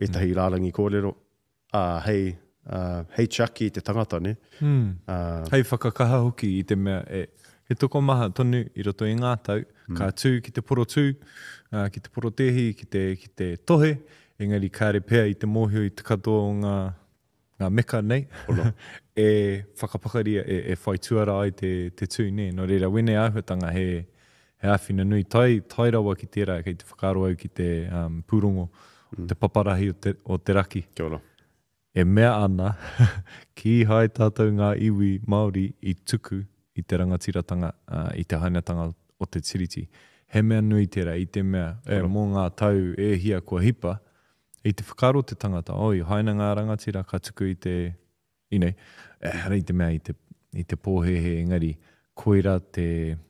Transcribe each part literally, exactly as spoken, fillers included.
e tahi rārangi kōrero. Uh, hei, uh, hei Chucky te tangata, ne? Mm. Uh, hei whakakaha hoki i te mea e he toko maha tonu i roto i ngā tau, mm. ka tū ki te poro tū, uh, ki te poro tehi, ki te, ki te tohe, engari kāre pēr i te mōhio i te katoa o ngā, ngā meka nei, e whakapakaria, e, e whai tuara ai te, te tū ne. No reira, wene āhuatanga he, he awhina nui, tai, tai rawa ki tērā, kei te whakaro au ki te um, pūrongo, mm. te paparahi o te, o te raki. Kia ora. E mea ana, ki hai tātou ngā iwi Māori i tuku i te rangatiratanga, uh, i te hainatanga o te tiriti. He mea nui tērā, i te mea, e, mō ngā tau e hia kua hipa, i te whakaro te tangata, oi, haina ngā rangatira ka tuku i te, i nei, e, hara i te mea, i te, i te pōhehe, engari, koira te,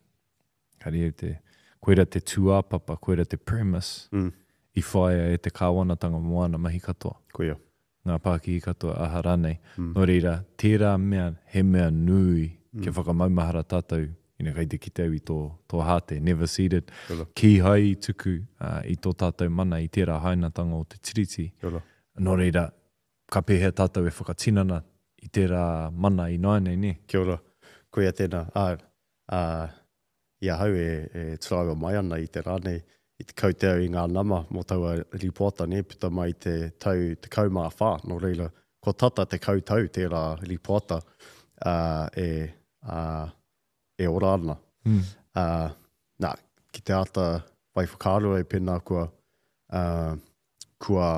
hara i te, koira te tuapapa, koira te premise, mm. i whaia e te kāwanatanga moana mahi katoa. Koia. Ngā Pākihi katoa aha rānei. Mm. Nō reira, tērā mea, he mea nui, mm. ke whakamaumahara tātou, ina kei te kitau i tō, tō hāte, never seeded. Yola. Ki hai tuku uh, i tō tātou mana i tērā hainatanga o te tiriti. Yola. Nō reira, ka pēhea tātou e whakatinana i tērā mana i nainei, ne? Kia ora. Koia tēnā. Uh, uh, ia hau e, e turaua mai ana i te rānei, i te kauteo i ngā nama mō taua ripota, ne, pita mai te tau, te kau mā whā, no reira, ko tata te kautau tērā ripota uh, e, uh, e ora ana. Mm. Uh, nā, ki te ata vai whakaro e pēnā kua, uh, kua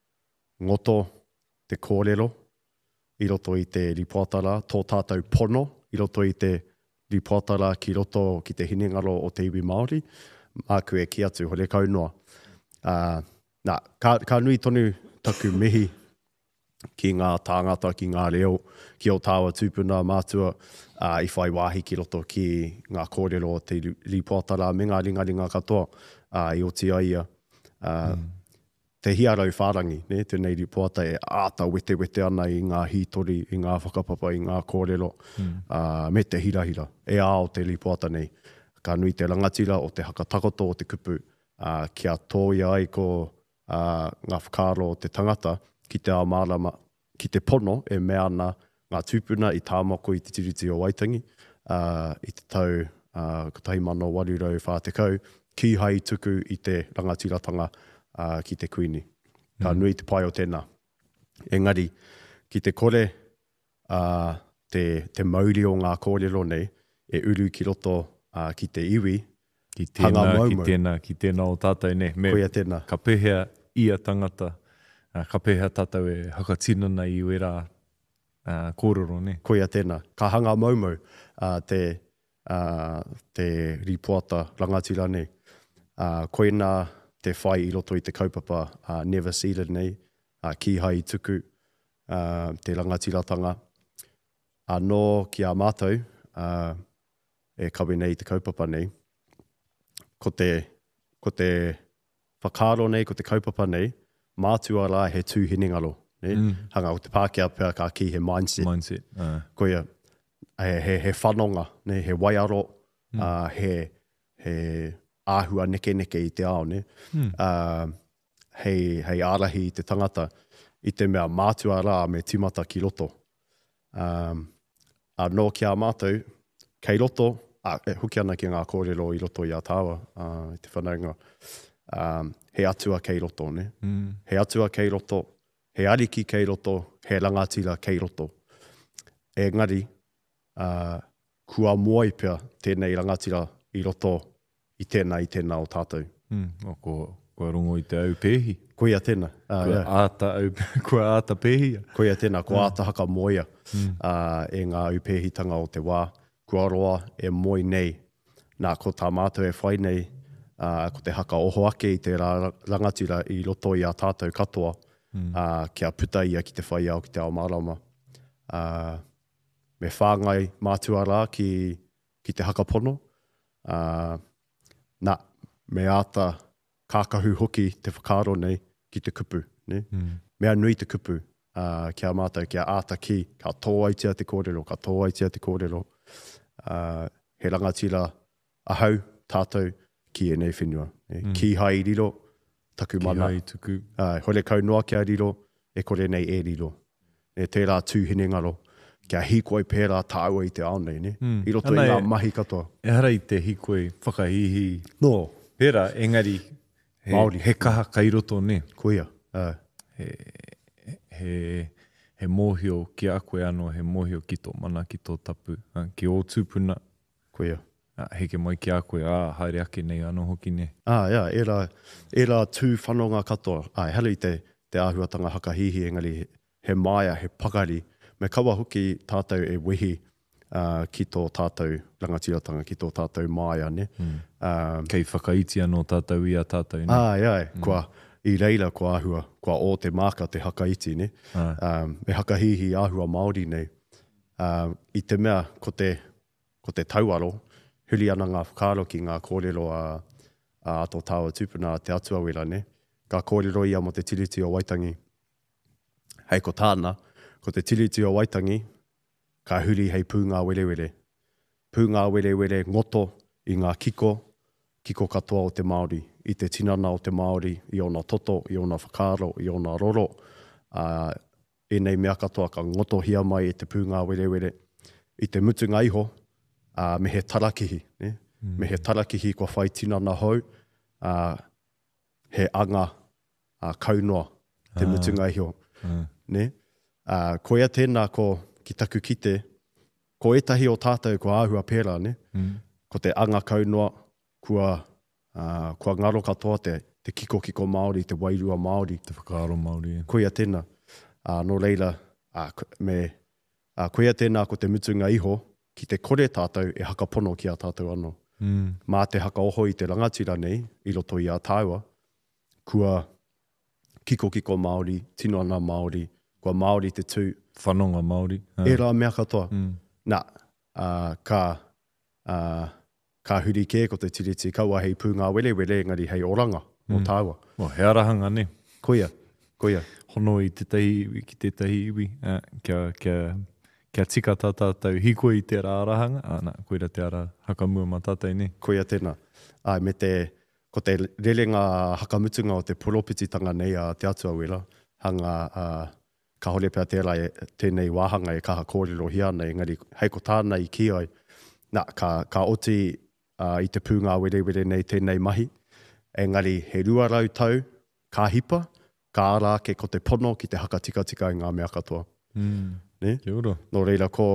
ngoto te kōrero i roto i te ripotara, tō tātou pono i roto i te ripotara ki roto ki te hinengaro o te iwi Māori, māku e ki atu, hore kaunoa. Uh, nā, ka, ka nui tonu taku mihi ki ngā tāngata, ki ngā reo, ki o tāua tūpuna mātua, uh, i whai wāhi ki roto ki ngā kōrero o te ripotara, me ngā ringa ringa katoa, uh, i o te aia. Uh, mm. Te hiarau whārangi, ne, tēnei ripota e āta wete wete ana i ngā hītori, i ngā whakapapa, i ngā kōrero, mm. uh, me te hirahira, e ā o te ripota nei. Ka nui te rangatira o te hakatakoto o te kupu, uh, kia tōia ai ko uh, ngā whakaro o te tangata, ki te amarama, ki te pono e mea ana ngā tūpuna i tāmako i te tiriti o Waitangi, uh, i te tau uh, katahi mano warirau whātekau, ki hai tuku i te rangatiratanga uh, ki te kuini. Ka mm. nui te pai o tēnā. Engari, ki te kore, uh, te, te mauri o ngā kōrero nei, e uru ki roto Uh, ki te iwi, ki tēnā, ki tēnā, ki tēnā o tātou, ne? Me, koia tēnā. Ka pēhea ia tangata, uh, ka pēhea tātou e hakatinana i wera uh, kōrero, ne? Koia tēnā. Ka hanga maumau uh, te, uh, te ripoata rangatira nei. Uh, koina te whai i roto i te kaupapa uh, never seeded nei, uh, ki hai tuku uh, te rangatiratanga. Anō ki a mātou, uh, e kawe nei te kaupapa nei, ko te, ko te whakaro nei, ko te kaupapa nei, mātua rā he tūhinengaro. Ne? Mm. Hanga o te Pākehā pēr ka ki he mindset. Mindset. Uh. Koia, he, he, he whanonga, ne? He waiaro, mm. uh, he, he āhua neke neke i te ao. Ne? Mm. Uh, hei, hei ārahi i te tangata, i te mea mātua rā me tīmata ki roto. Um, anō ki a mātou, kei roto, Ah, e huki ana ki ngā kōrero i roto i a tāua, uh, i te whanaunga. Um, he atua kei roto, ne? Mm. He atua kei roto, he ariki kei roto, he rangatira kei roto. E ngari, uh, kua moai pia tēnei rangatira i roto i tēnā i tēnā o tātou. Mm. O ko, ko rongo i te au pēhi. Koia tēnā. Uh, kua, yeah. āta au, kua āta pēhi. Koia tēnā, kua mm. āta haka moia mm. uh, e ngā au pēhitanga o te wā. Kua roa e moi nei, nā ko tā mātou e whai nei, uh, ko te haka oho ake i te rangatira i roto i a tātou katoa, mm. uh, kia puta ia ki te whai au ki te ao marama. Uh, me whāngai mātua rā ki, ki te haka pono, uh, nā, me āta kākahu hoki te whakaro nei ki te kupu. Ne? Mm. Mea nui te kupu, uh, kia mātou, kia āta ki, ka tōaitia te kōrero, ka tōaitia te kōrero. Uh, he rangatira ahau tātou ki e nei whenua. Mm. Ki hai riro, taku Ki mana. hai tuku. Uh, hore kaunua kia riro, e kore nei e riro. E tērā tūhine ngaro, kia hikoi pērā tāua i te ao nei, ne? Mm. I roto Ana i ngā e- mahi katoa. E hara i te hikoi whakahihi. No, Pera, engari, he, Māori. he kaha kai roto ne. kuia. Uh, He, he, he mōhio ki a koe anō, he mōhio ki tō mana, ki tō tapu. Uh, ki o tūpuna, kuia. uh, heke mai ki a koe, ah, haere ake nei anō hoki ne. Ah, ia, e rā, e rā tū whanonga katoa. Ai, hele i te, te āhuatanga hakahihi, engari he maia, he pakari. Me kawa hoki tātou e wehi uh, ki tō tātou rangatiratanga, ki tō tātou maia, ne? Mm. Um, Kei whakaiti anō tātou i a tātou ne. ai, ai, mm. kua i reira kua āhua, kua o te māka te hakaiti, ne? Ai. Um, me hakahihi āhua Māori nei. Um, I te mea, ko te, ko te tauaro, huli ana ngā whakaro ki ngā kōrero a, a ato tāua tūpuna te atua wera, ne? Ka kōrero ia mo te tiriti o Waitangi. Hei ko tāna, ko te tiriti o Waitangi, ka huri hei pūngā werewere. Pūngā werewere ngoto i ngā kiko, kiko katoa o te Māori, i te tinana o te Māori, i ona toto, i ona whakaro, i ona roro. Uh, e nei mea katoa ka ngoto hia mai i te pūngā werewere. I te mutunga iho, uh, me he tarakihi, ne? Mm. Me he tarakihi kua whai tinana hou, uh, he anga uh, kaunoa, te Ah. mutunga iho. Ah. Ne? Uh, ko ia tēnā ko ki taku kite, ko etahi o tātou ko āhua pērā, ne? Mm. Ko te anga kaunoa, kua, uh, kua ngaro katoa te, te kiko kiko Māori, te wairua Māori. Te whakaaro Māori. Ko ia tēnā. Uh, no reira, uh, ko- me, uh, ko ia tēnā ko te mutunga iho, ki te kore tātou e hakapono ki a tātou anō. Mm. Mā te haka oho i te rangatira nei, i roto i a tāua, kua kiko kiko Māori, tino ana Māori, kua Māori te tū, Whanonga Māori. Ah. e rā mea katoa. Mm. Nā, uh, ka, uh, ka huri kē ko te tiriti, kaua hei pūngā wele wele, engari hei oranga o tāua. Oh, he arahanga ne. Koia, koia. Hono i tētahi iwi ki tētahi iwi. Ah, kia, kia, kia tika tā tātou hiko i tērā arahanga. Ah, nā, koira te ara hakamua mā tātai ne. Koia tēnā. Ai, me te, ko te rerenga hakamutunga o te poropititanga nei a te atua wera, hanga uh, ka hore pēr tērā e, tēnei wāhanga e kaha kōrero hi ana, engari hei ko tāna i ki ai. Nā, ka, ka oti uh, i te pūngā were were nei tēnei mahi, engari he rua rau tau, ka hipa, ka ara ke ko te pono ki te haka tika tika i ngā mea katoa. Mm. Ne? Kia ora. No reira, ko,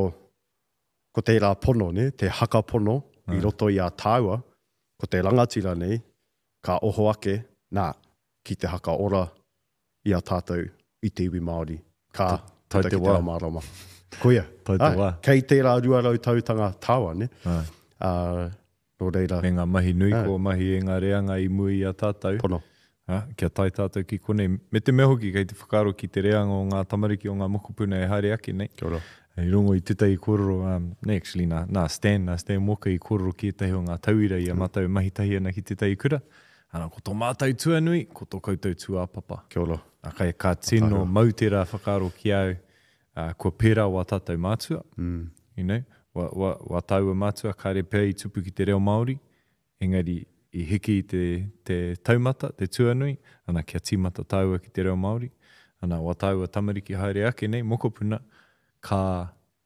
ko te rā pono, ne? Te haka pono, i roto i a tāua, ko te rangatira nei, ka oho ake, nā, ki te haka ora i a tātou i te iwi Māori. Ka tai te wā. marama. Koia. Tai te Ai, wā. Kei tērā rua rau tautanga tāua, ne? Ah. Uh, no reira, Me ngā mahi nui Ah. ko mahi e ngā reanga i mui i a tātou. pono. Ah, kia tai tātou ki konei. Me te mea hoki kei te whakaro ki te reanga o ngā tamariki o ngā mokopuna e haere ake nei. Kia ora. I rongo i tētai kororo, um, ne, actually, nā, nā Stan, nā Stan Moka i kororo ki etahi o ngā tauira i a mātou mahitahi ana ki tētai kura. Ana, ko tō mātou tuanui, ko tō koutou tuapapa. Kia ora. A kai ka tino mau tērā whakaro ki au, uh, kua pērā wa tātou mātua, Mm. you know, wa, wa, wa taua mātua, kāre pēr i tupu ki te reo Māori, engari i hiki i te, te taumata, te tuanui, ana kia tīmata taua ki te reo Māori, ana wa taua tamariki haere ake nei, mokopuna, ka,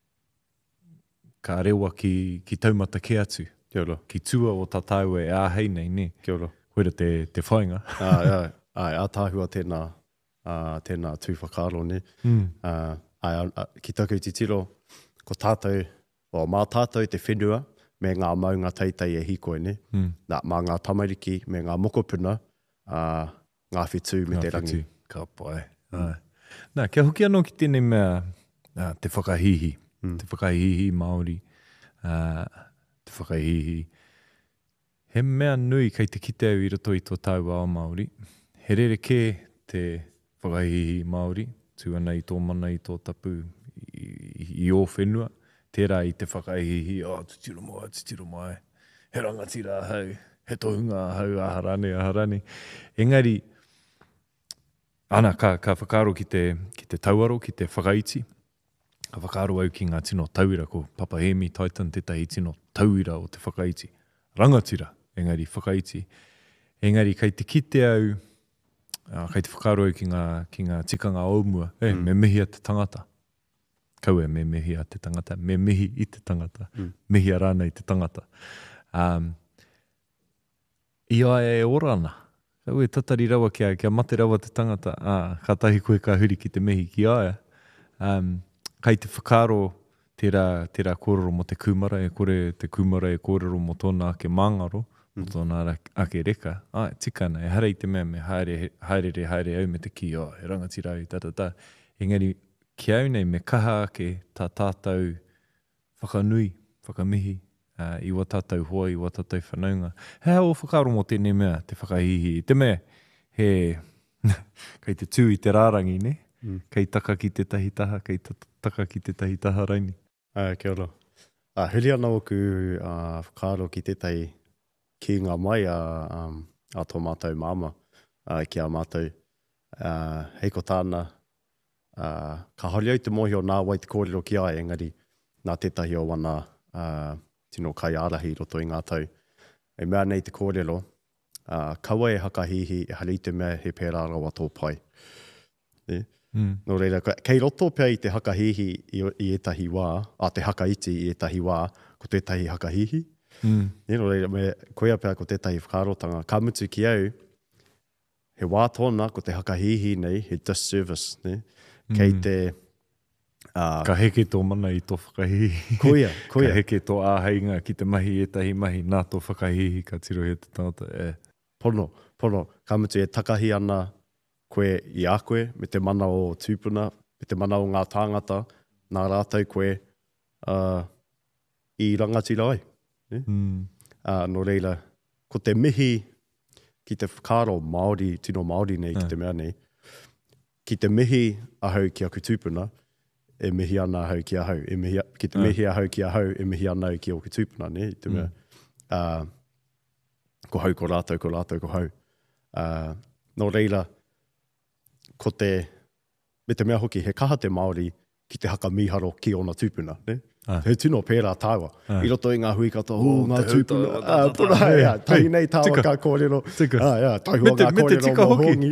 ka rewa ki, ki taumata ke atu, Kia ora. ki tua o tā taua e āhei nei, ne, Kia ora. koera te, te whainga. ai, ai, ai, a tāhua tēnā, uh, tēnā tūwhakaro, ne? Mm. Uh, ai, a, ki taku i te tiro, ko tātou, o mā tātou te whenua, me ngā maunga teitei e hikoe, ne? Mm. Nā, mā ngā tamariki, me ngā mokopuna, uh, ngā whetū me te rangi. Ka pai. Mm. Nā, kia hoki anō ki tēnei mea uh, te whakahihi. Mm. Te whakahihi Māori. Uh, te whakahihi. He mea nui kei te kite au i roto i tō taua o Māori. He rere kē te whakahihi Māori. Tuana i tō mana i tō tapu i, i, i o whenua. Tērā i te whakahihi. Oh, tutiro mai, tutiro mai. He rangatira hau. He tohunga hau, aharane, aharane. Engari, ana, ka, ka whakaro ki te, ki te tauaro, ki te whakaiti. Ka whakaro au ki ngā tino tauira, ko Papa Hemi Titan tētahi tino tauira o te whakaiti. Rangatira, engari whakaiti. Engari, kei te kite au uh, kei te whakaroe ki ngā, ki ngā tikanga aumua, e, mm. me mihi a te tangata. Kau e me mihi a te tangata, me mihi i te tangata, mm. mihi a rāna i te tangata. Um, I ai e orana. Kau e tatari rawa kia, kia mate rawa te tangata, ah, ka tahi koe ka huri ki te mihi ki aia. Um, kei te whakaro tērā, tērā kōrero mo te kumara, e kore te kumara e kōrero mo tōna ake māngaro, mm. mo tōna ake reka. Ah, tikana, e hara i te mea me haere, haere, haere au me te ki, oh, he rangatira i tata tā. Engari, ki au nei me kaha ake tā tātou whakanui, whakamihi, uh, i wa tātou hoa, i wa tātou whanaunga. He o whakaro mo tēnei mea, te whakahihi. Te mea, he, kei te tū i te rārangi, ne? Mm. Kei taka ki te tahi taha, kei taka ki te tahi taha raini. Uh, kia ora. Uh, huri ana oku uh, whakaro ki te tahi ki ngā mai a, um, a tō mātou māma, uh, ki a mātou. Uh, hei ko tāna, uh, ka hori au te mohi o nā wai te kōrero ki ai, engari nā tētahi o wana uh, tino kai arahi roto i ngā tau. E mea nei te kōrero, uh, kaua e hakahihi e hari te mea he pērā rawa tō pai. E? Mm. No reira, kei roto pia i te hakahihi i, i etahi wā, a te hakaiti i etahi wā, ko tētahi hakahihi. Mm. E, no reira, me koea pia ko tētahi whakarotanga. Ka mutu ki au, he wā tōna ko te hakahihi nei, he disservice, ne? Mm. Kei te... Uh, ka heke tō mana i tō whakahihi. Koia, koia. Ka heke tō āheinga ki te mahi etahi mahi, nā tō whakahihi ka tiro he te tangata. E. Pono, pono. Ka mutu e takahi ana koe i a koe, me te mana o tūpuna, me te mana o ngā tāngata, nā rātou koe uh, i rangatira ai. Eh? Mm. Uh, no reira, ko te mihi ki te whakaro Māori, tino Māori nei, uh. ki te mea nei, ki te mihi ahau ki aku tūpuna, e mihi ana ahau ki ahau. E mihi, ki te uh. mihi ahau ki ahau, e mihi ana ki o ki tūpuna, ne? Te mea, mm. uh, ko hau ko rātou, ko rātou ko hau. Uh, no reira, ko te, me te mea hoki, he kaha te Māori ki te haka miharo ki ona tūpuna, ne? Ah. He tino pērā tāua. Ah. I roto i ngā hui katoa, o, ngā tūpuna. Ah, pura, ah, ia, tahi nei tāua tika. Ka kōrero. Tika. Ah, ia, tahi hoa ngā kōrero mō hongi.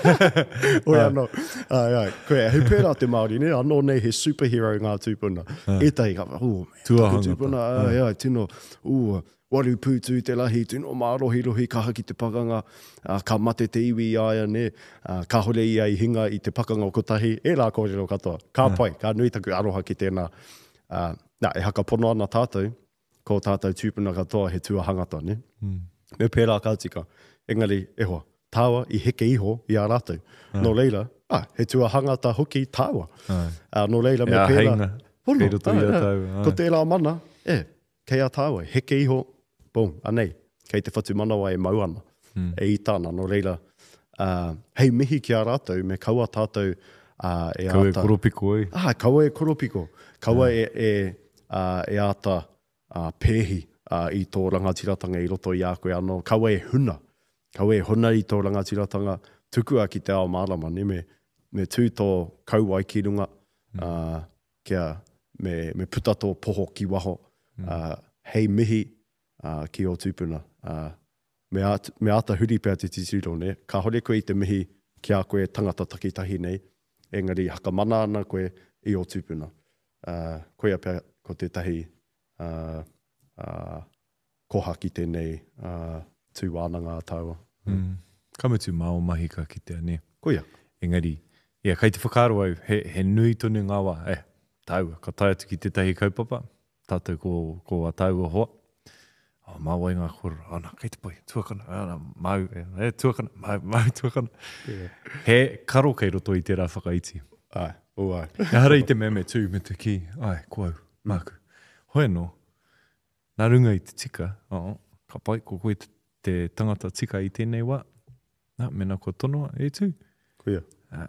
Oi ah. Anō. Ah, ia, koe, he pērā te Māori, ne? Anō nei he superhero ngā tūpuna. Ah. E tahi ka, o, me, tūpuna, ah, ia, tino, o, waru pūtū te lahi, tino mā rohi rohi kaha ki te pakanga, uh, ka mate te iwi i aia, ne, uh, ka hore i ai hinga i te pakanga o kotahi, e rā kōrero katoa, ka pai, ka nui taku aroha ki tēnā, uh, nā, e haka pono ana tātou, ko tātou tūpuna katoa he tua hangata, ne, mm. me pērā kātika, engari, e hoa, tāua i heke iho i a rātou, ah. no reira, ah, he tua hangata hoki tāua, ah. uh, no reira me pērā, pono, ah, ah, ko tērā mana, e, kei a tāua, heke iho, boom, anei, kei te whatu manawa e mau ana, mm. e i tāna, no reira, uh, hei mihi ki a rātou, me kaua tātou uh, e kaua ata... Kaua e koropiko e. Ah, kaua e koropiko. Kaua mm. e, e, uh, e ata uh, pēhi uh, i tō rangatiratanga i roto i a koe anō. Kaua e huna. Kaua e huna i tō rangatiratanga, tukua ki te ao mārama, ne, me, me tū tō kauai ki runga, mm. uh, kia me, me puta tō poho ki waho, mm. uh, hei mihi, Uh, ki o tūpuna. Uh, me, at, me ata huri pēr te titiro, ne? Ka hore koe i te mihi ki a koe tangata takitahi nei, engari haka mana ana koe i o tūpuna. Uh, koe a pēr ko te tahi uh, uh, koha ki tēnei uh, tūwānanga tāua. Mm. Kamutu mao mahi ka ki te ane. Koia. Engari, ia, kei te whakaro au, he, he nui tonu ngā wā, e, tāua, ka tai atu ki te tahi kaupapa, tātou ko, ko a tāua hoa. Oh, mā wai ngā kora, oh, nā, kei te pai, tuakana, oh, mau, e, tuakana, mau, mau, tuakana. Yeah. He karo kei roto i te rā whakaiti. Ai, o ai. E hara i te meme tū, me te ki, ai, koau, māku. Hoi no, nā runga i te tika, oh, ka pai, ko koe te, te tangata tika i tēnei wā, nā, mena ko tonoa, e tū. Kuia. Uh,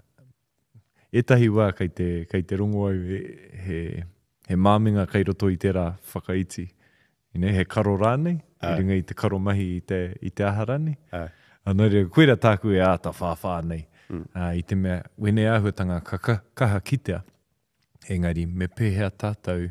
e tahi wā kei te, kei te rongo au, e, he, he māminga kei roto i te rā whakaiti. Ine, he karo rānei, i ringa i te karo mahi i te, i te aha rānei. Anō rea, koera tāku e āta whāwhā nei. Mm. Uh, I te mea, wene āhuatanga ka, ka, kaha kitea, engari, me pēhea tātou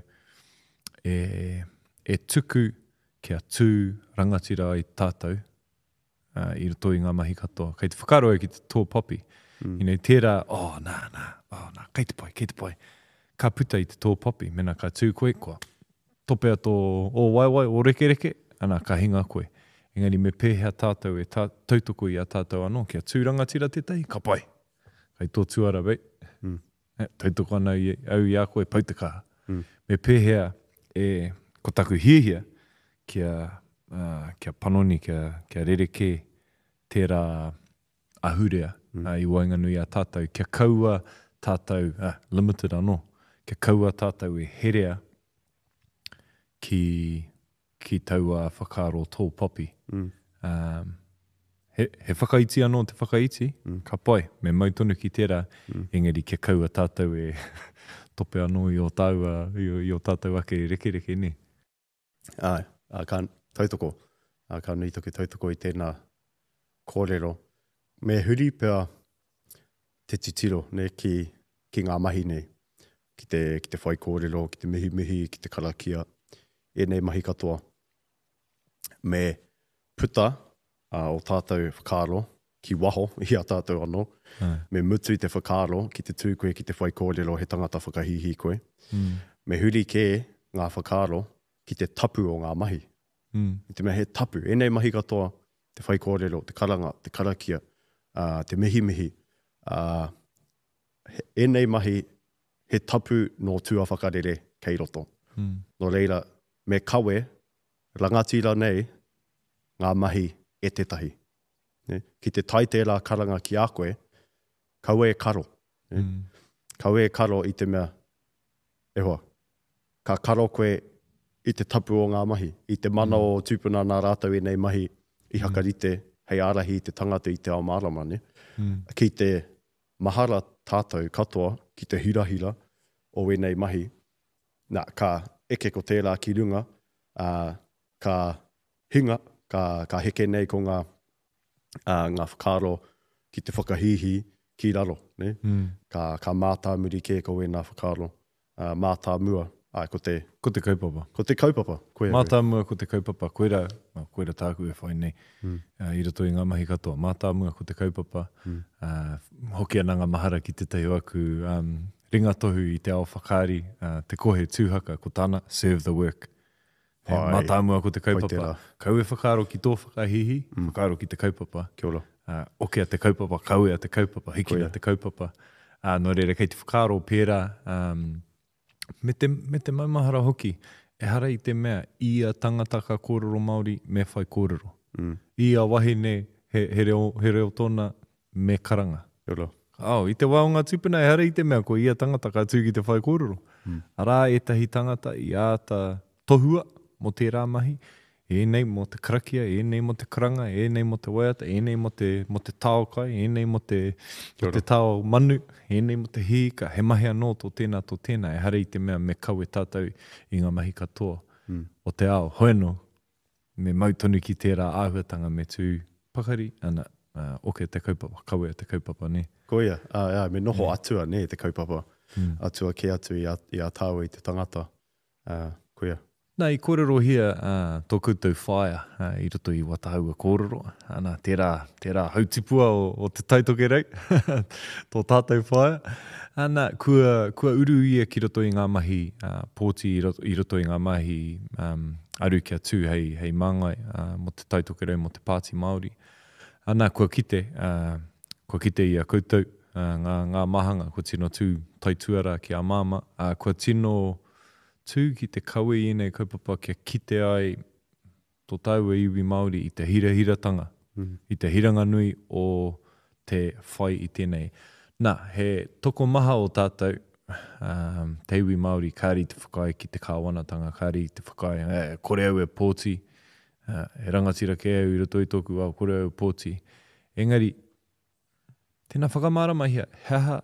e, e tuku kia tū rangatira i tātou, uh, i roto i ngā mahi katoa. Kei te whakaroa ki te tō popi. Mm. I nei, tērā, oh, nā, nā, oh, nā, kei te pai, kei te pai. Ka puta i te tō popi, mena ka tū koe koa. Topea tō, o wai wai, o reke reke, ana ka hinga koe. Engari me pēhea tātou e tā, tautoko i a tātou anō, kia tūrangatira te tei, ka pai. Kei tō tuara, bei. Mm. Eh, tautoko ana i, au i a koe, pautakaha. Mm. Me pēhea e, ko taku hiehia, kia, uh, kia panoni, kia, kia rereke, tērā ahurea, mm. uh, i wainganui a tātou, kia kaua tātou, uh, limited anō, kia kaua tātou e herea ki, ki taua whakaaro tō popi. Mm. Um, he, he whakaiti anō te whakaiti, mm. ka pai, me mautonu ki tērā, mm. engari kia kaua tātou e tope anō i o, taua, i, o, i o tātou ake reke reke ne. Ai, a ka tautoko, a ka nui toki tautoko i tēnā kōrero. Me huri pēr te titiro, ne, ki, ki ngā mahi nei. Ki te, ki te whai kōrero, ki te mihi mihi, ki te karakia, e nei mahi katoa. Me puta uh, o tātou whakaro, ki waho i a tātou anō. Mm. Me mutu i te whakaro, ki te tūkoe, ki te whai kōrero, he tangata whakahihi koe. Mm. Me huri ke ngā whakaro, ki te tapu o ngā mahi. Mm. I te mea he tapu, e nei mahi katoa, te whai kōrero, te karanga, te karakia, uh, te mihi mihi. Uh, e nei mahi, he tapu no tua whakarere kei roto. Mm. No reira, me kawe, rangatira nei, ngā mahi e tetahi. Ne? Ki te tai tērā karanga ki a koe, kawe e karo. Ne? Mm. Kawe e karo i te mea, e hoa, ka karo koe i te tapu o ngā mahi, i te mana mm. o tūpuna nā rātau e nei mahi i hakarite, mm. hei arahi i te tangata i te ao marama. Ne? Mm. Ki te mahara tātou katoa, ki te hirahira o e nei mahi, nā, ka eke ko tērā ki runga, uh, ka hinga, ka, ka heke nei ko ngā, uh, ngā whakaro ki te whakahihi ki raro. Ne? Mm. Ka, ka mātā muri ke ko e ngā whakaro, uh, mātā mua, ai, ko te... Ko te kaupapa. Ko te kaupapa. Mātā mua ko te kaupapa, koera, koera tāku e whai nei, mm. uh, i roto i ngā mahi katoa. Mātā mua ko te kaupapa, mm. uh, hoki ana ngā mahara ki te teo aku, um, ringa tohu i te ao whakaari, uh, te kohe tūhaka, ko tāna, serve the work. Ai, mātā mua ko te kaupapa. Kau e whakaaro ki tō whakahihi, mm. whakaaro ki te kaupapa. Kia ora. Uh, oke a te kaupapa, kau e a te kaupapa, hiki a te kaupapa. Uh, no reira, kei te whakaaro pērā, um, me te, me te maumahara hoki, e hara i te mea, i a tangata ka kōrero Māori me whai kōrero. Mm. I a wahi ne, he, he, reo, he reo tōna me karanga. Ora. Au, i te waonga tūpuna, e hara i te mea, ko i a tangata ka tū ki te whai kōrero. Mm. Arā e tahi tangata i a ta tohua mo tērā mahi, e nei mo te karakia, e nei mo te karanga, e nei mo te waiata, e nei mo te, mo te tāo kai, e nei mo te, mo te tāo manu, e nei mo te hika, he mahi anō tō tēnā tō tēnā, e hara i te mea me kau e tātou i ngā mahi katoa. Mm. O te ao, hoeno, me mautonu ki tērā āhuatanga me tū pakari, ana, uh, oke te kaupapa, kau e te kaupapa, ne? Koia, uh, yeah, me noho yeah. atua, ne, te kaupapa. Mm. Atua ke atu i a, i a tāu i te tangata. Uh, koia. Nā, i kōrero hia, uh, tō koutou whaia, uh, i roto i watahaua kōrero. Ana, tērā, tērā hautipua o, o te taitoke rei, tō tātou whaia. Ana, kua, kua uru ia ki roto i ngā mahi uh, pōti, i roto, i roto i ngā mahi um, aru kia tū hei, hei māngai, uh, mo te taitoke rei, mo te Pāti Māori. Ana, kua kite, uh, kua kite i a koutou, uh, ngā, ngā mahanga, kua tino tū taituara ki a māma, uh, kua tino... tū ki te kawe i nei kaupapa kia kite ai tō tau e iwi Māori i te hira-hiratanga, mm. i te hiranga nui o te whai i tēnei. Nā, he toko maha o tātou, um, te iwi Māori, kāri te whakai ki te kāwanatanga, kāri te whakai, e, kore au e pōti, uh, e rangatira ke au i roto i tōku au, kore au e pōti. Engari, tēnā whakamāramahia, heha,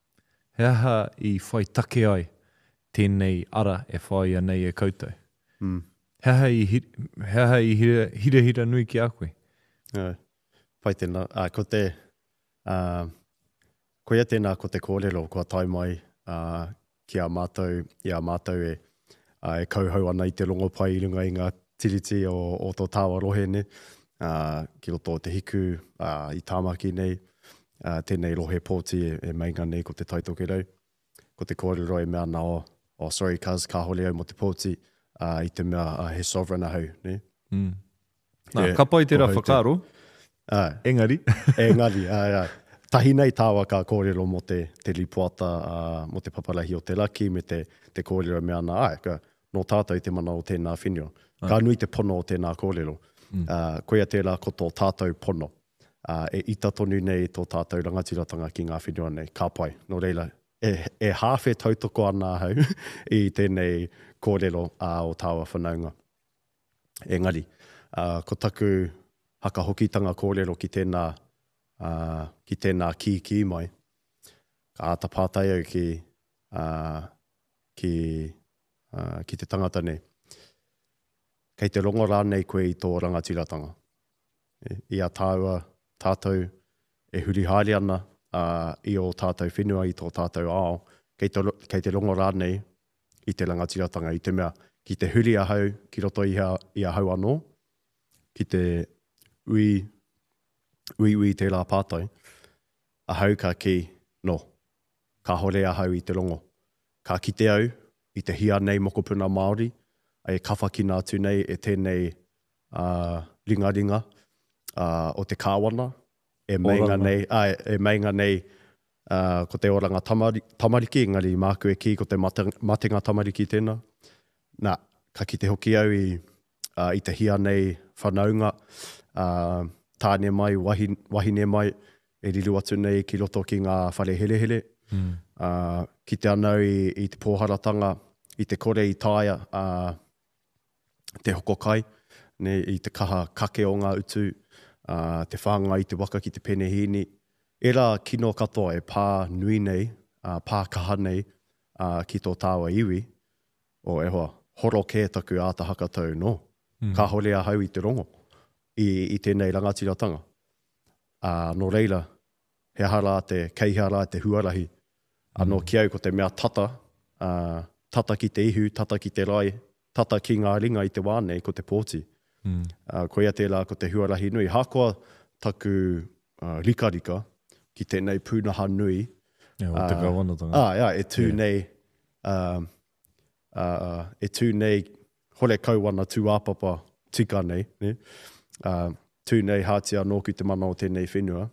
heha i whai take ai, tēnei ara e whai anei e koutou. Mm. Heha i, heha i hira, hira hira nui ki a koe. Yeah. Pai tēnā, uh, ko te, uh, ko ia tēnā ko te kōrero, kua tai mai uh, ki a mātou, i a mātou e, uh, e kauhau ana i te rongo pai i runga i ngā tiriti o, o tō tāwa rohe ne. uh, ki roto o te hiku, uh, i tāmaki nei, uh, tēnei lohe pōti e, e mainga nei ko te taitoke rau. Ko te kōrero e mea nā o, oh, sorry cuz, ka hole au mo te pōti, uh, i te mea uh, he sovereign ahau, ne? Mm. Nā, Yeah, ka pai te rā ko hau te- whakaro, Uh, engari. engari, uh, uh, tahi nei tāua ka kōrero mo te, te lipuata, uh, mo te paparahi o te laki, me te, te kōrero mea nā, ai, ka, no tātou te mana o tēnā whenua. Ka nui te pono o tēnā kōrero. Mm. Uh, koia tērā ko tō tātou pono. Uh, e ita tonu nei tō tātou rangatiratanga ki ngā whenua nei, ka pai. No reila, e, e hawhe tautoko ana hau i tēnei kōrero uh, o tāua whanaunga. Engari, uh, ko taku haka hokitanga kōrero ki tēnā, uh, ki tēnā ki ki mai, ka ata pātai au ki, uh, ki, uh, ki te tangata nei. Kei te rongo rānei koe i tō rangatiratanga. E, ia tāua, tātou e huri haere ana uh, i o tātou whenua, i tō tātou ao. Kei te, kei te rongo rānei i te rangatiratanga, i te mea ki te huri ahau, ki roto i, ha, i ahau anō, ki te ui, ui ui te rā pātai, ahau ka ki, no, ka hore ahau i te rongo. Ka kite au i te hia nei mokopuna Māori, e kawhakina atu nei e tēnei uh, ringa-ringa uh, o te kāwana, e meinga Oranga. nei, ai, e meinga nei uh, ko te oranga tamari, tamariki, ngari māku e ki ko te mate, matenga tamariki tēnā. Nā, ka kite hoki au i, uh, i te hia nei whanaunga, uh, tāne mai, wahi, wahine mai, e riru atu nei ki roto ki ngā whare hele hele. Mm. Uh, ki te anau i, i te pōharatanga, i te kore i tāia, uh, te hokokai, ne, i te kaha kake o ngā utu, uh, te whanga i te waka ki te penehini. E rā kino katoa e pā nui nei, uh, pā kaha nei uh, ki tō tāua iwi, o e hoa, horo kē taku āta hakatau, no. Mm. Ka hore ahau i te rongo, i, i tēnei rangatiratanga. Uh, no reira, he hara te keihara te huarahi, anō mm. ki au ko te mea tata, uh, tata ki te ihu, tata ki te rai, tata ki ngā ringa i te wānei ko te pōti. Mm. Uh, koia tērā ko te huarahi nui. Hākoa taku uh, rika-rika ki tēnei pūnaha nui. Ja, o te kawanatanga. Ah, ja, e tū Yeah. nei, um, uh, e tū nei hore kauana tū āpapa tika nei. Ne? Uh, tū nei hātia nōku te mana o tēnei whenua.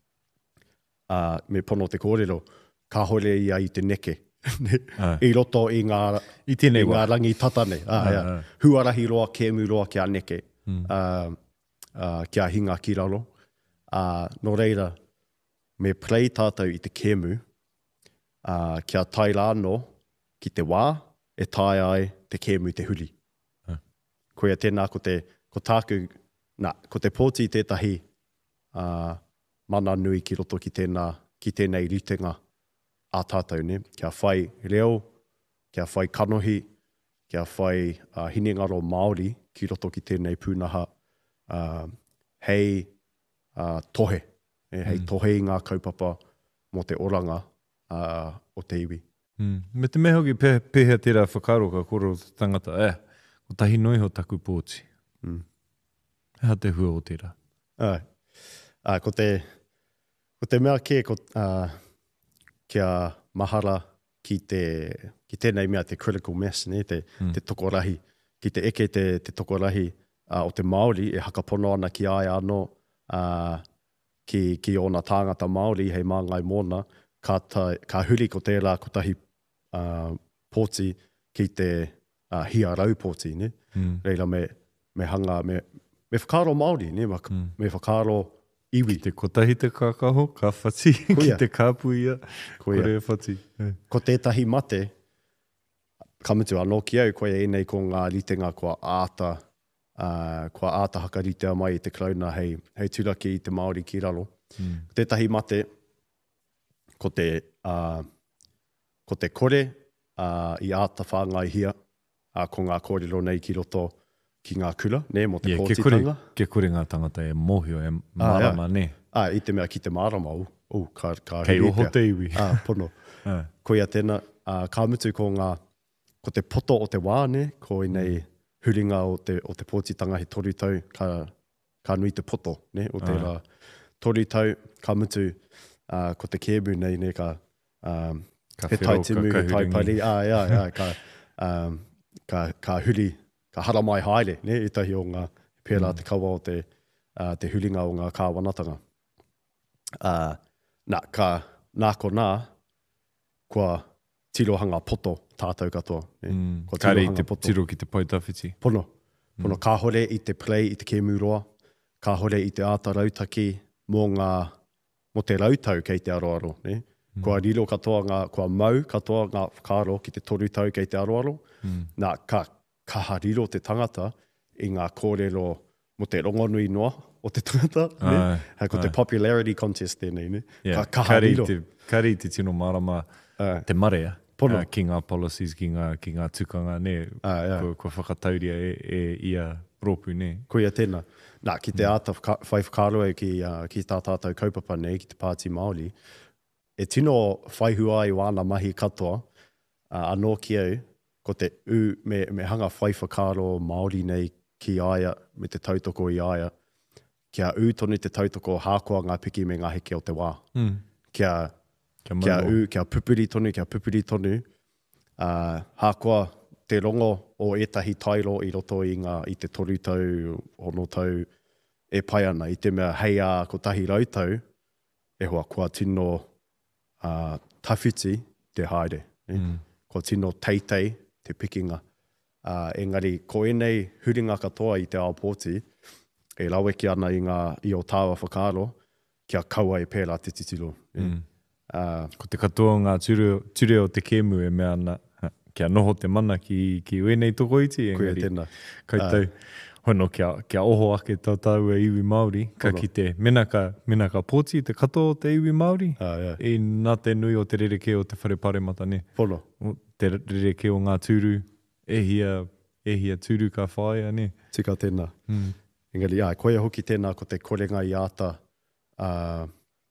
Uh, me pono te kōrero, ka hore ia i te neke. Ah. I roto i ngā, I tēnei i ngā wā. rangi tatane. Ah, Ah, ja. ah. Huarahi roa, kēmu roa kia neke. Mm. Uh, uh, kia hinga ki raro. Uh, no reira, me play tātou i te kēmu, uh, kia tai rāno ki te wā, e tai ai te kēmu te huri. Ah. Koia tēnā ko te, ko tāku, nā, ko te pōti tētahi uh, mana nui ki roto ki tēnā, ki tēnei ritenga a tātou, ne? Kia whai reo, kia whai kanohi, kia whai uh, hinengaro Māori ki roto ki tēnei pūnaha uh, hei uh, tohe. E, hei mm. tohe i ngā kaupapa mo te oranga uh, o te iwi. Mm. Me te mea hoki pe, pehea tērā whakaro ka koro te tangata, eh, ko tahi noi ho taku pōti. Mm. Hea te hua o tērā. Ai. Uh, ko te ko te mea kē ko uh, kia mahara ki te ki tēnei mea te critical mass, ne, te Mm. te tokorahi, ki te eke te te tokorahi uh, o te Māori e hakapono ana ki ai anō uh, ki ki ona tāngata Māori hei māngai mōna ka tai, ka huri ko tērā ko tahi uh, pōti ki te uh, hia rau pōti, ne. Mm. Reira me me hanga me me whakaro Māori, ne, ma, Mm. me whakaro iwi. Te kotahi te kakaho, ka whati, ki Kuia. te kāpuia, Kuia. kore e whati. Eh. Ko tētahi mate, kamutu anō ki au, koe e nei ko ngā ritenga kua āta, uh, kua āta haka ritea mai i te krauna hei, hei turaki i te Māori ki raro. Mm. Ko tētahi mate, ko te, uh, ko te kore uh, i āta whāngai hia, uh, ko ngā kōrero nei ki roto ki ngā kura, ne, mo te Yeah, ke kore, pōtitanga. ke kore ngā tangata e mohio, e marama, ne. Ah, i te mea ki te marama, u, u ka, ka Kei hiri oho pea. te iwi. Ah, pono. Ah. Koia tēnā, uh, ka mutu ko ngā, ko te poto o te wā, ne, ko i nei huringa o te, o te pōtitanga he toru tau, ka, ka nui te poto, ne, o te la tori tau, ka mutu, uh, ko te kēmu nei, ne, ka, um, Ka he tai whiro, timu, ka he tai kahurangi. pari, ah, ia, ia, ka, um, ka, ka huri, ka hara mai haere, ne, i tahi o ngā pērā mm. te kaua o te, uh, te huringa o ngā kāwanatanga. Uh, nā, ka, nā ko nā, kua tirohanga poto tātou katoa. Ne? Mm. Kua Kāre i tirohanga te poto. tiro ki te paitawhiti. Pono. Pono, mm. ka hore i te play i te kēmuroa, ka hore i te āta rautaki mō ngā, mo te rautau kei te aroaro. Ne? Mm. Kua riro katoa ngā, kua mau katoa ngā whakaro ki te toru tau kei te aroaro. Mm. Nā, ka, ka riro te tangata i ngā kōrero mo te rongonui noa o te tangata. Ne? Ai, Hei, ko ai. te popularity contest tēnei. Ne? Yeah. Ka, ka Kāre i riro. te, kāre i te tino marama, Ai. te marea. Pono. Uh, ki ngā policies, ki ngā, ki ngā tukanga, ne, Ah, yeah. ko, ko whakatauria e, e ia ropu, ne. Koia tēnā. Nā, ki te mm. āta whaka, whai whakaro e ki, uh, ki tā tātou kaupapa nei, ki te pāti Māori, e tino whaihua i wāna mahi katoa, uh, anō ki au, ko te u, me, me hanga whai whakaro Māori nei ki aia, me te tautoko i aia, kia u tonu te tautoko hākua ngā piki me ngā heke o te wā. Mm. Kia, Kia, kia u, kia pupuri tonu, kia pupuri tonu, uh, hākua te rongo o etahi tairo i roto i, ngā, i te toru tau, ono tau, e pai ana, i te mea hei a ko tahi rautau, e hoa kua tino uh, tawhiti te haere. Mm. Kua tino teitei te pikinga. Uh, engari, ko enei huringa katoa i te aopoti, e raweki ana i, ngā, i o tāwa whakaro, kia kaua e pērā te titiro. Mm. Uh, Ko te katoa ngā ture, ture o te kēmu e mea ana, kia noho te mana ki, ki uenei toko iti. Koia tēnā. Koutou, uh, hono kia, kia oho ake tau tau e iwi Māori, ka Pono. ki te menaka, menaka pōti, te katoa o te iwi Māori, uh, yeah. i nā te nui o te rereke o te whareparemata, ne. Pono. O te rereke o ngā tūru, e hia, e hia tūru ka whaia, ne. Tika tēnā. Mm. Engari, jā, koia hoki tēnā ko te korenga i āta, uh,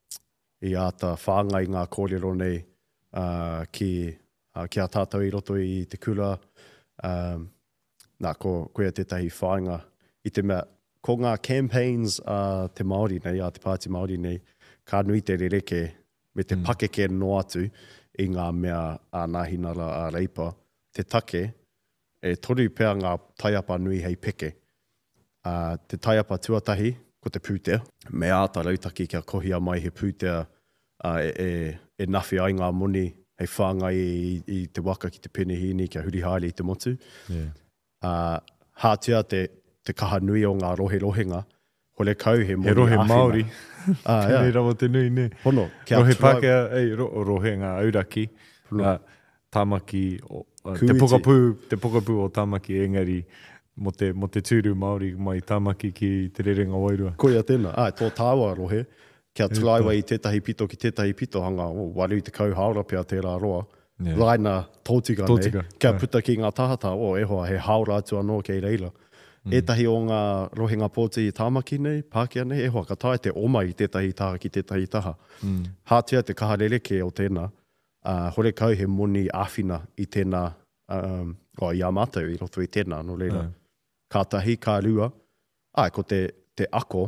i āta whāngai ngā kōrero nei uh, ki, uh, ki a tātou i roto i te kura. Um, nā, ko, koia tētahi whāinga. I te mea, ko ngā campaigns uh, te Māori nei, a te pāti Māori nei, ka nui te rereke me te mm. pakeke no atu i ngā mea a nāhinara a reipa. Te take, e toru pēr ngā taiapa nui hei peke. Uh, te taiapa tuatahi, ko te pūtea. Me āta rautaki kia kohia mai he pūtea uh, e, e, e nawhi ai ngā moni hei whāngai i, i te waka ki te penehini kia huri haere i te motu. Yeah. Uh, hātua te, te kaha nui o ngā rohe rohenga, hore kau he moni He rohe āwhina. Māori. Ah, yeah. Tēnei rawa te nui, ne. Hono, kia Rohe try- Pākehā, ei, ro, rohe ngā auraki, ngā tāmaki, o, uh, te Kuiti. pokapū, te pokapū o tāmaki engari, mo te, mo te tūru Māori mai tāmaki ki te rerenga wairua. Koia tēnā. Ah, tō tāua rohe, kia tulaiwa i tētahi pito ki tētahi pito hanga, o, waru te kau haura pia tērā roa. Yeah. Laina tōtika, Tōtika, nei. Kia yeah. puta ki ngā tahata, o, e hoa, he haura atu anō kei reila. Mm. Etahi o ngā rohenga pōti i tāmaki nei, Pākehā nei, e hoa, ka tae te oma i tētahi taha ki tētahi taha. Mm. Hātia te kaha rereke o tēnā, uh, hore kau he moni āwhina i tēnā, um, o, i amatau i roto i tēnā, no reira. Yeah. Ka tahi, ka rua, ai, ko te, te ako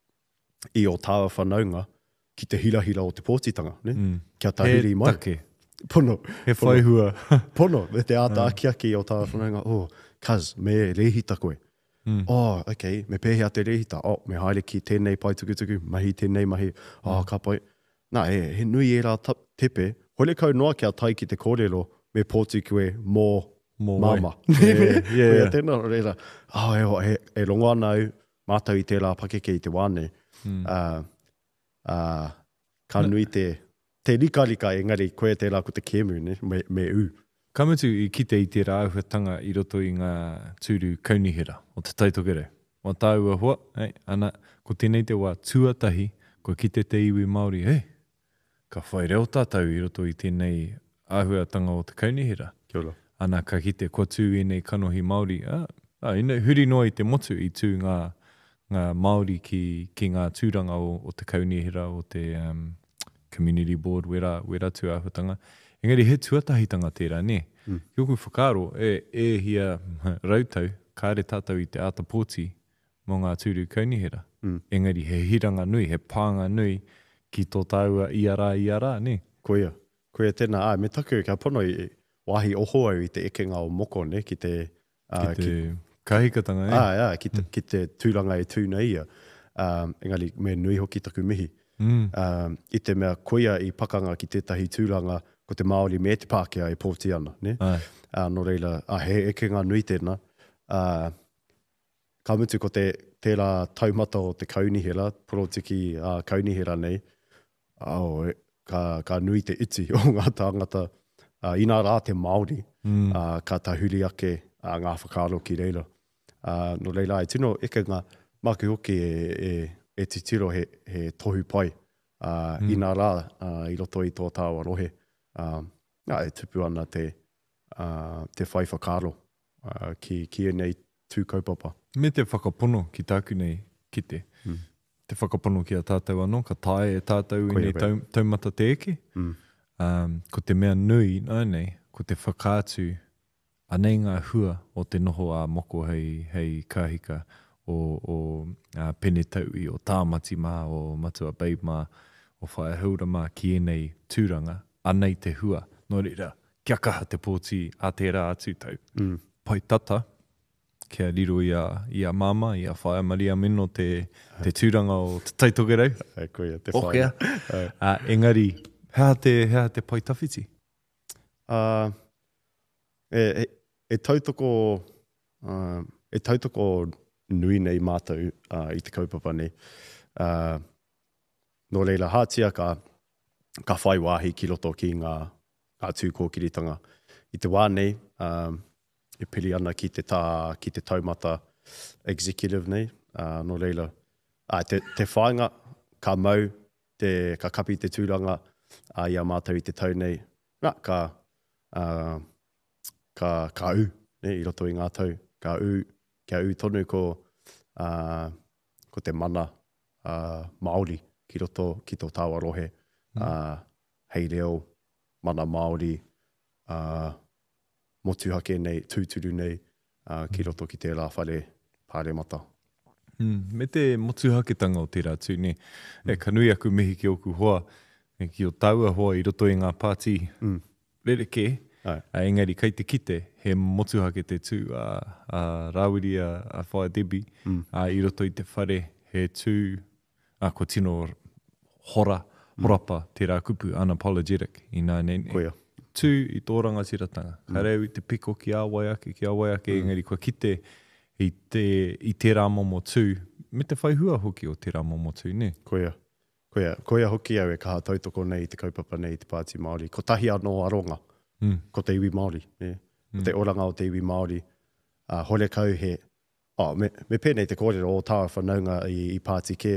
i o tāwa whanaunga ki te hirahira o te pōtitanga, ne? Mm. Kia tahiri mai. He take, Pono. he whaihua. Pono, me te āta aki aki o tāwa whanaunga, oh, kaz, me rehita koe. Mm. Oh, okay, me pēhea te rehita. Oh, me haere ki tēnei pai tukutuku, mahi tēnei mahi. Oh, mm. ka pai. Nā, he, he nui e rā tepe. Hore kau noa kia tai ki te kōrero me pōti koe mō Mō mama. wai. Yeah, yeah, Koia yeah. tēnā, reira. Oh, e, he, e rongo anau, mātau i tērā pakeke i te wāne. Mm. Uh, uh, ka nui te, te rika rika engari koe tērā ko te kēmu, ne? Me, me u. Ka mutu i kite i te rāuhatanga i roto i ngā tūru kaunihira o te tautokere. O tāua hoa, hey, ana, ko tēnei te wā tuatahi, ko kite te iwi Māori, hei, ka whai reo tātou i roto i tēnei āhuatanga o te kaunihira. Kia ora. Ana ka kite ko tū i nei kanohi Māori. Ah, ah, ina, huri noa i te motu i tū ngā, ngā Māori ki, ki ngā tūranga o, o te kaunihira, o te um, community board, wera, wera tū āhuatanga. Engari, he tuatahitanga tērā, ne? Mm. Kioku whakaro, e, e hia rautau, kāre tātou i te āta pōti mō ngā tūru kaunihira. Mm. Engari he hiranga nui, he pānga nui, ki tō taua i ara i ara, ne? Koia. Koia tēnā, ah, me taku kia pono i wahi oho au i te ekenga o moko, ne, ki te... Uh, ki te ki, kahikatanga, e? Ah, yeah, ki, te, mm. ki te tūranga e tūna ia. Um, engari, me nui hoki taku mihi. Mm. Um, I te mea koia i pakanga ki tētahi tūranga ko te Māori me te Pākehā e pōti ana, ne? Ai. Uh, no reila, ah, he ekenga nui tēnā. Uh, ka mutu ko te tērā taumata o te kaunihera, porotiki uh, kaunihera nei, oh, ka, ka nui te iti o ngā tāngata, uh, ina rā te Māori, mm. uh, ka tahuri ake uh, ngā whakaaro ki reila. Uh, no reila, e tino eke ngā maki hoki e, e, e titiro he, he tohu pai, uh, mm. ina rā uh, i roto i tō tāua rohe. Uh, uh, e tupu ana te, uh, te whai whakaaro uh, ki, ki e nei tū kaupapa. Me te whakapono ki tāku nei kite. Mm. Te whakapono ki a tātou anō, ka tae e tātou i nei tau, taumata te eke. Mm. Um, ko te mea nui, nai nei, ko te whakātu anei ngā hua o te noho a moko hei, hei kahika o, o uh, pene taui, o tāmati mā, o matua babe mā, o whae haura mā ki e nei tūranga, anei te hua. Nō reira, kia kaha te pōti a te rā atu tau. Mm. Pai tata, kia riro i a, i a mama, i a whae maria mino te, te tūranga o te taitogerau. E koia, te whae. uh, engari, hea te, hea te pai tawhiti? Uh, e, e, e tautoko, uh, e tautoko nui nei mātou uh, i te kaupapa nei. Uh, no reila, hātia ka, ka whai wāhi ki roto ki ngā, ngā tūkōkiritanga. I te wā nei, um, e pili ana ki te, tā, ki te taumata executive nei, uh, no reila. Uh, te, te whainga, ka mau, te, ka kapi te tūranga, uh, i a mātou i te tau nei, nā, ka, uh, ka, ka u, ne, i roto i ngā tau, ka u, kia u tonu ko, uh, ko te mana uh, Māori ki roto ki tō tāua rohe, mm. uh, hei reo, mana Māori, uh, motuhake nei, tūturu nei, uh, ki roto ki te rā whare pāre mata. Mm, me te motuhaketanga o te rātu, ne, mm. e kanui aku mihi ki oku hoa, e ki o taua hoa i roto i ngā pāti, mm. rereke, a engari kei te kite, he motuhake te tū a, a Rawiri a, a whae Debbie, mm. a i roto i te whare, he tū, a ko tino hora, horapa, mm. te rā kupu, unapologetic, i nā nei. Koia. Tū i tō rangatiratanga. Mm. Ka reo i te piko ki awai ake, ki awai ake, mm. engari kua kite i te, i te rā momo tū, me te whaihua hoki o te rā momo tū, ne? Koia. Koia. Koia hoki au e kaha tautoko nei i te kaupapa nei i te Pāti Māori. Ko tahi anō aronga, mm. ko te iwi Māori, ne? Ko mm. te oranga o te iwi Māori. Uh, hore kau he, oh, me, me pēnei te kōrero o tāua whanaunga i, i Pāti ke,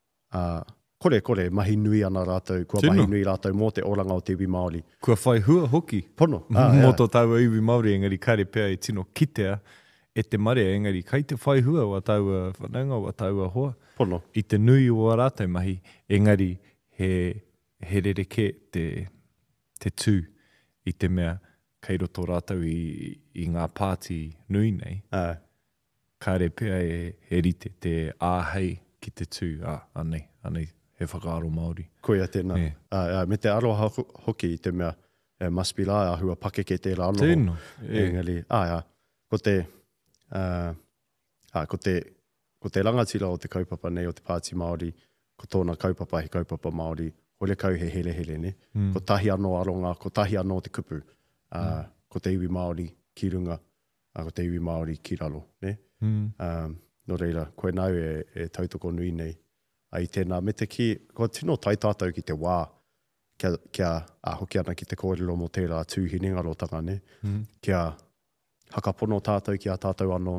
uh, kore, kore, mahi nui ana rātou, kua Tino. Mahi nui rātou mō te oranga o te iwi Māori. Kua whai hua hoki. Pono. Ah, mō tō tāua iwi Māori, engari kare pēr e tino kitea, e te mare, engari kai te whai hua wa tāua whananga, wa tāua hoa. Pono. I te nui o rātou mahi, engari he, he rereke te, te tū i te mea kei roto rātou i, i ngā pāti nui nei. Ah. Kare pēr e he rite te āhei ki te tū, ah, anei, anei. He whakaaro Māori. Koia tēnā. Yeah. Uh, uh, me te aroha hoki i te mea, uh, must be lai ahua pake ke te rāno. Tēnā. Engari, ah, yeah. ko te, uh, ah, ko te, ko te rangatira o te kaupapa nei o te Pāti Māori, ko tōna kaupapa he kaupapa Māori, hore kau he hele hele ne. Mm. Ko tahi anō aronga, ko tahi anō te kupu, uh, mm. ko te iwi Māori ki runga, uh, ko te iwi Māori ki raro. Ne? Mm. Um, no reira, koe nau e, e tautoko nui nei. Ai tēnā, me te ki, ko tino tai tātou ki te wā, kia, kia a hoki ana ki te kōrero mo tērā tūhinenga rotanga, ne? Mm. Kia hakapono tātou ki a tātou anō,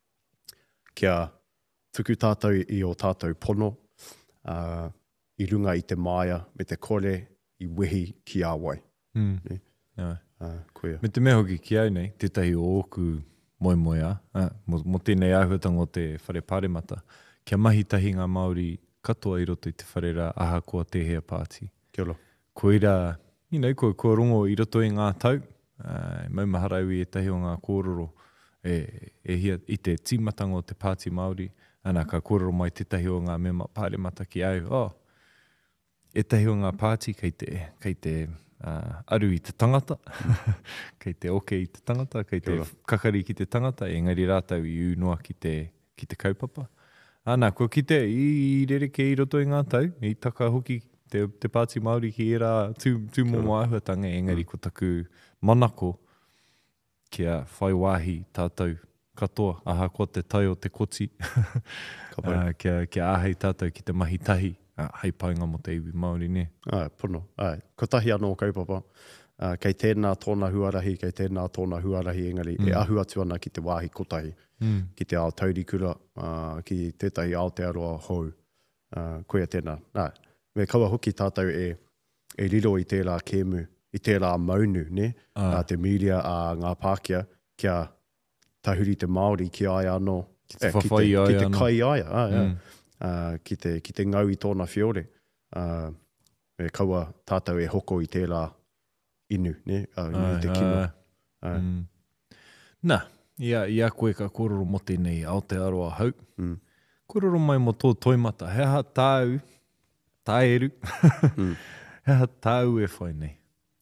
kia tuku tātou i o tātou pono, uh, i runga i te māia, me te kore i wehi ki āwai. Mm. Ne? Yeah. Uh, koia. Me te mea hoki ki au nei, tētahi o oku moi moi a, uh, mo, mo tēnei āhuatanga o te whare pāremata, kia mahi tahi ngā Māori katoa i roto i te wharera aha kua te hea pāti. Kia ora. Ko ira, you know, ko, ko rongo i roto i ngā tau, uh, maumaharau i e tahi o ngā kōroro, e, e hia, i te tīmatanga o te Pāti Māori, Ana ka kōrero mai tetahi o ngā mema pāre mata ki au. Oh, e tahi o ngā pāti kei te, kei te uh, aru i te tangata, kei te oke i te tangata, kei te kakari ki te tangata, engari rātau i unua ki te, ki te kaupapa. Ana, ko ki te i, i rere ke i roto i ngā tau, i taka hoki te, te pāti Māori ki e rā tū, tū mō māhuatanga, engari mm. ko taku manako kia whai wāhi tātou katoa, aha ko te tai o te koti, uh, kia, kia āhei tātou ki te mahi tahi, uh, hei painga mo te iwi Māori, ne? Ai, pono, ai. Ko tahi anō kaupapa, uh, kei tēnā tōna huarahi, kei tēnā tōna huarahi, engari, mm. e ahu atu ana ki te wāhi kotahi. Mm. Ki te ao taurikura, uh, ki tētahi Aotearoa hou, uh, koea tēnā. Nā, me kaua hoki tātou e, e riro i tērā kēmu, i tērā maunu, ne? Ah. Uh, te miria a uh, ngā Pākehā, kia tahuri te Māori ki ai anō. Ki te whawhai ai anō. Ki te kai ai, ah, mm. uh, ki, te, ki te ngau i tōna whiore. Uh, me kaua tātou e hoko i tērā inu, ne? Uh, inu ai, te kino. Ai. Ai. Mm. Nā. Ia, ia koe ka kororo mo tēnei Aotearoa hau. Mm. Kororo mai mo tō toimata. Heha tāu, tāeru. mm. Heha tāu e whai nei.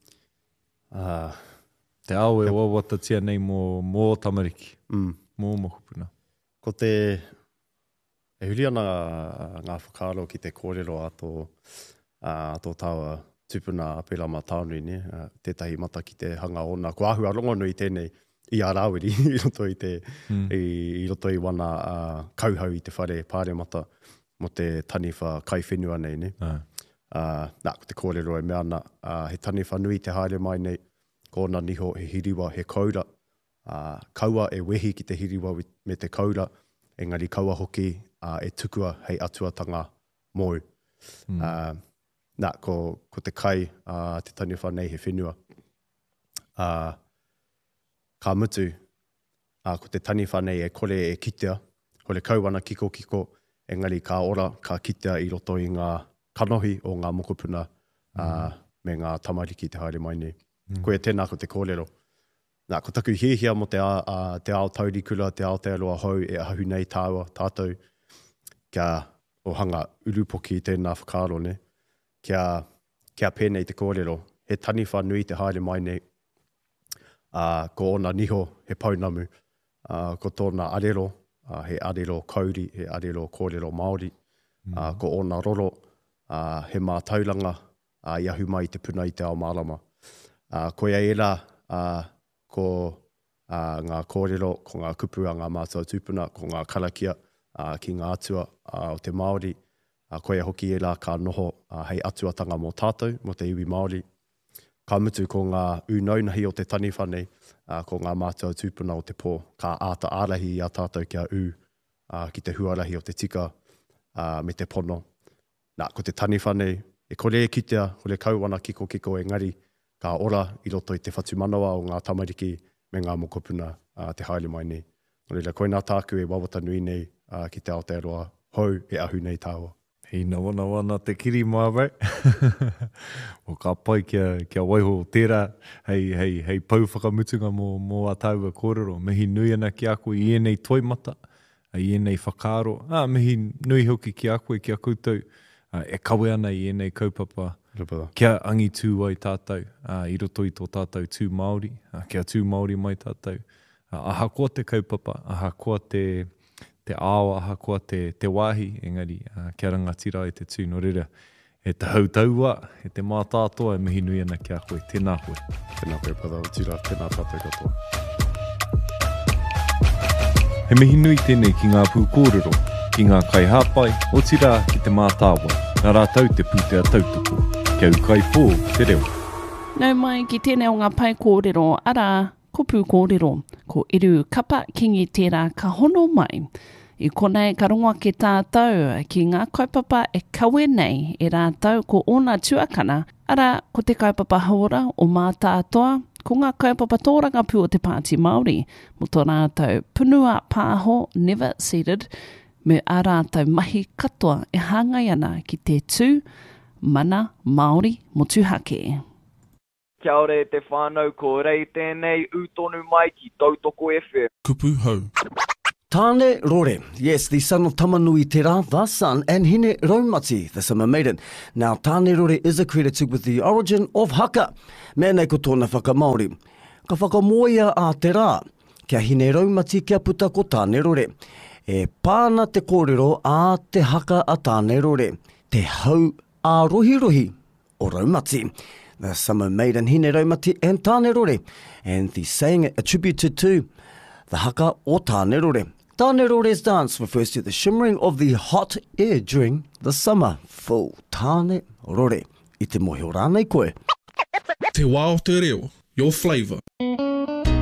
Uh, te ao e wawatatia nei mō, mō tamariki. Mm. Mō mokupuna. Ko te... E huri ana ngā whakaro ki te kōrero a tō, uh, tō tāua tupuna Pērama Tānui, ne? Uh, tētahi mata ki te hanga ona. Ko ahua rongono i tēnei i ārawiri, i roto i te, mm. i, i roto i wana uh, kauhau i te whare pāre mata mo te taniwha kai whenua nei, ne? Uh. Uh, nā, ko te kōrero e mea ana, uh, he taniwha nui te haere mai nei, kōna niho he hiriwa he kaura, uh, kaua e wehi ki te hiriwa me te kaura, engari kaua hoki uh, e tukua hei atuatanga mōu. Mm. Uh, nā, ko, ko te kai, uh, te taniwha nei he whenua. Uh, Ka mutu, uh, ko te tani whanei e kore e kitea, kore kauana kiko kiko, engari ka ora, ka kitea i roto i ngā kanohi o ngā mokopuna uh, mm. me ngā tamariki te haere mai nei. Mm. Koe tēnā ko te kōrero. Nā, ko taku hiehia mo te, a, a, te ao taurikura, te Aotearoa hou e ahu nei tāua, tātou, kia o hanga urupoki i tēnā whakaro, ne? Kia, kia pēnei te kōrero. He tani whanui te haere mai nei, Uh, ko ona niho he paunamu, uh, ko tōna arero, uh, he arero kauri, he arero kōrero Māori, mm. uh, ko ona roro, uh, he mā tauranga, uh, i ahu mai te puna i te ao mārama. Uh, ko ia era, uh, ko uh, ngā kōrero, ko ngā kupu a ngā mātua tūpuna, ko ngā karakia uh, ki ngā atua uh, o te Māori, uh, ko ia hoki era ka noho uh, hei atuatanga mō tātou, mō te iwi Māori. Ka mutu ko ngā unaunahi o te tani whanei, uh, ko ngā mātua tūpuna o te pō, ka āta ārahi i a tātou kia u, uh, ki te huarahi o te tika uh, me te pono. Nā, ko te tani whanei, e kore e kitea, kore kauana kiko kiko e ngari, ka ora i roto i te whatu manawa o ngā tamariki me ngā mokopuna uh, te haere mai nei. Nō koe nā tāku e wawata nui nei uh, ki te Aotearoa hou e ahu nei tāua. Hei na wana wana te kiri māwai. O ka pai kia, kia waiho tērā hei, hei, hei pau whakamutunga mō, mō a tāua kōrero. Mihi nui ana ki a koe i enei toimata, i enei whakaro. Ah, mihi nui hoki ki a koe ki a koutou. Ah, e kawe ana i enei kaupapa. Rupara. Kia angi tū ai tātou, ah, i roto i tō tātou tū Māori. Ah, kia tū Māori mai tātou. Ah, aha koa te kaupapa, aha koa te... te ao aha koa te, te wāhi, engari, uh, kia rangatira e te tū no rera. E te hautaua, e te mātātoa, e mihi nui ana kia koe. Tēnā koe. Tēnā koe, pada o tira, tēnā tātou katoa. He mihi nui tēnei ki ngā pū kōrero, ki ngā kai hāpai, o tira ki te mātāwa, nā rātau te pūtea tautoko. Kia ukai pō, te reo. Nau mai ki tēnei o ngā pai kōrero, ara, ko pū kōrero, ko iru kapa kingi tērā ka hono mai. I konei ka rongoa ki tātou ki ngā kaupapa e kawe nei e rātou ko ona tuakana, ara ko te kaupapa haora o mā tātoa, ko ngā kaupapa tōranga pū o te Pāti Māori, mo tō rātou punua pāho never seated, me a rātou mahi katoa e hāngai ana ki te tū mana Māori mo tūhake. Kia ore te whānau ko rei tēnei utonu mai ki Tautoko F M. Kupu hau. Tāne Rore, yes, the son of Tamanui Te Rā, the son, and Hine Raumati, the summer maiden. Now, Tāne Rore is accredited with the origin of haka. Mēnei ko tōna whakamaori. Ka whakamoia a Te Rā, kia Hine Raumati kia puta ko Tāne Rore. E pāna te kōrero a te haka a Tāne Rore, te hau a rohi rohi o Raumati. The summer maiden Hine Raumati and Tāne Rore, and the saying attributed to the haka o Tāne Rore. Tāne Rore's dance refers to the shimmering of the hot air during the summer. Full Tāne Rore. I te mohi o rānei koe. Te wā o te reo, your flavour.